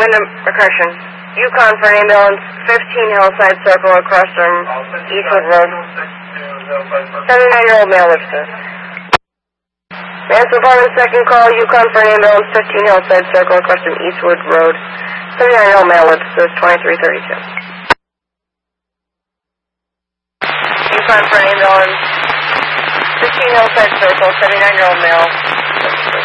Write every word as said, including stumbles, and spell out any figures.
Wyndham, recursion. Yukon for an ambulance, fifteen Hillside Circle across from Eastwood Road. seventy-nine-year-old male lives this. Mansfield Department, second call, Yukon for an ambulance, fifteen Hillside Circle across from Eastwood Road. seventy-nine-year-old male lives this, twenty-three thirty-two. Yukon for an ambulance, fifteen Hillside Circle, seventy-nine-year-old male.